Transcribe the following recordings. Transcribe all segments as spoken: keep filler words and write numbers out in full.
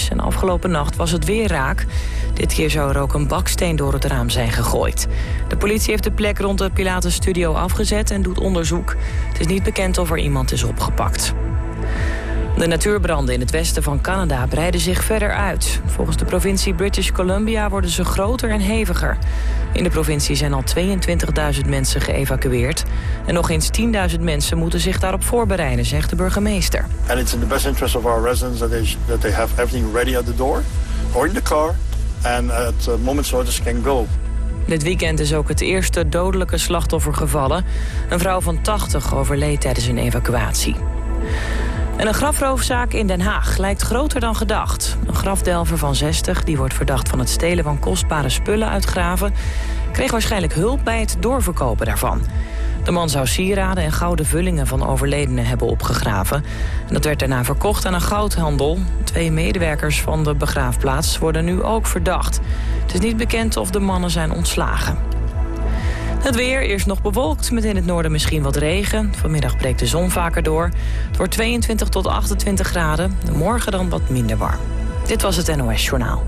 is. En afgelopen nacht was het weer raak. Dit keer zou er ook een baksteen door het raam zijn gegooid. De politie heeft de plek rond de Pilatus Studio afgezet en doet onderzoek. Het is niet bekend of er iemand is opgepakt. De natuurbranden in het westen van Canada breiden zich verder uit. Volgens de provincie British Columbia worden ze groter en heviger. In de provincie zijn al tweeëntwintigduizend mensen geëvacueerd. En nog eens tienduizend mensen moeten zich daarop voorbereiden, zegt de burgemeester. And it's in the best interest of our residents that they, that they have everything ready at the door or in the car and at a moment's notice can go. Dit weekend is ook het eerste dodelijke slachtoffer gevallen. Een vrouw van tachtig overleed tijdens een evacuatie. En een grafroofzaak in Den Haag lijkt groter dan gedacht. Een grafdelver van zestig, die wordt verdacht van het stelen van kostbare spullen uit graven, kreeg waarschijnlijk hulp bij het doorverkopen daarvan. De man zou sieraden en gouden vullingen van overledenen hebben opgegraven. En dat werd daarna verkocht aan een goudhandel. Twee medewerkers van de begraafplaats worden nu ook verdacht. Het is niet bekend of de mannen zijn ontslagen. Het weer, eerst nog bewolkt, met in het noorden misschien wat regen. Vanmiddag breekt de zon vaker door. Het wordt tweeëntwintig tot achtentwintig graden. Morgen dan wat minder warm. Dit was het N O S Journaal.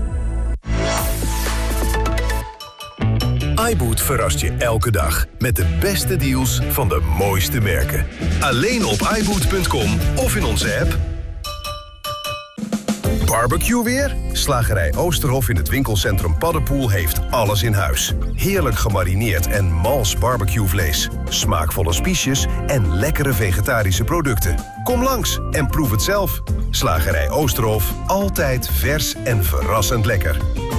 iBoot verrast je elke dag met de beste deals van de mooiste merken. Alleen op i boot punt com of in onze app. Barbecue weer? Slagerij Oosterhof in het winkelcentrum Paddenpoel heeft alles in huis. Heerlijk gemarineerd en mals barbecuevlees. Smaakvolle spiesjes en lekkere vegetarische producten. Kom langs en proef het zelf. Slagerij Oosterhof, altijd vers en verrassend lekker.